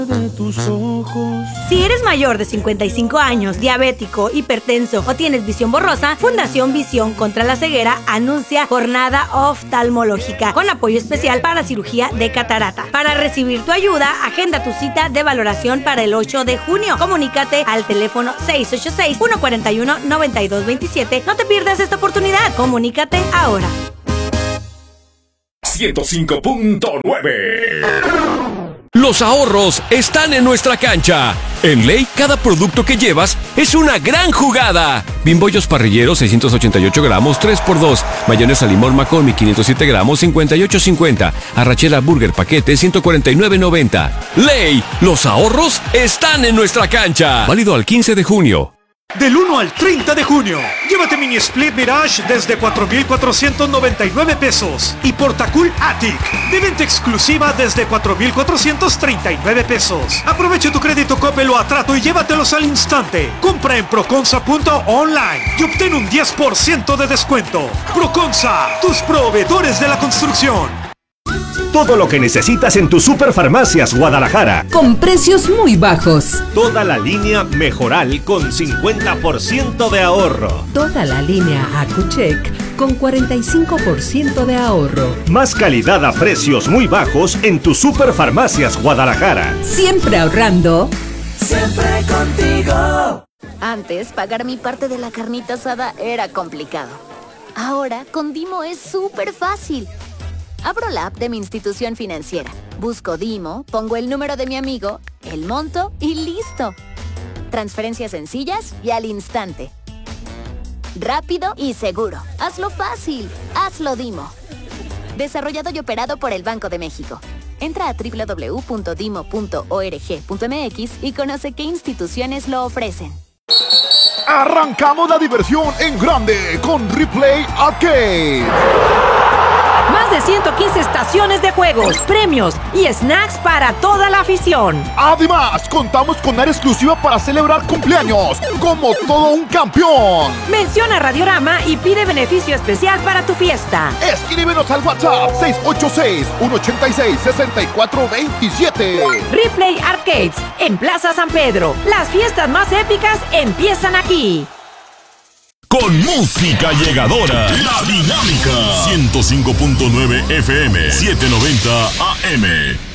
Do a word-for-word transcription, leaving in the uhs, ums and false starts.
de tus ojos. Si eres mayor de cincuenta y cinco años, diabético, hipertenso o tienes visión borrosa, Fundación Visión contra la Ceguera anuncia jornada oftalmológica con apoyo especial para cirugía de catarata. Para recibir tu ayuda, agenda tu cita de valoración para el ocho de junio. Comunícate al teléfono seis ocho seis, uno cuatro uno, nueve dos dos siete. No te pierdas esta oportunidad. Comunícate ahora. ciento cinco punto nueve. Los ahorros están en nuestra cancha. En Ley, cada producto que llevas es una gran jugada. Bimbollos parrilleros, seiscientos ochenta y ocho gramos, tres por dos. Mayonesa limón McCormick, quinientos siete gramos, cincuenta y ocho cincuenta. Arrachera Burger paquete, ciento cuarenta y nueve noventa. Ley, los ahorros están en nuestra cancha. Válido al quince de junio. Del uno al treinta de junio, llévate Mini Split Mirage desde cuatro mil cuatrocientos noventa y nueve pesos y Portacool Attic de venta exclusiva desde cuatro mil cuatrocientos treinta y nueve pesos. Aprovecha tu crédito Coppel o Atrato y llévatelos al instante. Compra en proconsa punto online y obtén un diez por ciento de descuento. Proconsa, tus proveedores de la construcción. Todo lo que necesitas en tu Superfarmacias Guadalajara. Con precios muy bajos. Toda la línea Mejoral con cincuenta por ciento de ahorro. Toda la línea Acucheck con cuarenta y cinco por ciento de ahorro. Más calidad a precios muy bajos en tu Superfarmacias Guadalajara. Siempre ahorrando. Siempre contigo. Antes, pagar mi parte de la carnita asada era complicado. Ahora, con Dimo es súper fácil. Abro la app de mi institución financiera, busco Dimo, pongo el número de mi amigo, el monto y listo. Transferencias sencillas y al instante. Rápido y seguro. Hazlo fácil. Hazlo Dimo. Desarrollado y operado por el Banco de México. Entra a doble u doble u doble u punto dimo punto org punto m x y conoce qué instituciones lo ofrecen. Arrancamos la diversión en grande con Replay Arcade. Más de ciento quince estaciones de juegos, premios y snacks para toda la afición. Además, contamos con área exclusiva para celebrar cumpleaños, como todo un campeón. Menciona Radiorama y pide beneficio especial para tu fiesta. Escríbenos al WhatsApp seis ocho seis, uno ocho seis, seis cuatro dos siete. Replay Arcades, en Plaza San Pedro. Las fiestas más épicas empiezan aquí. Con música llegadora, La Dinámica. ciento cinco punto nueve F M, setecientos noventa A M.